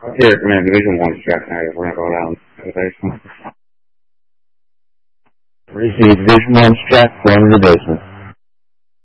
Here, Command Division 1 Jack Snyder. We're going to go down to the basement. Receive Division 1 Jack, going to the basement.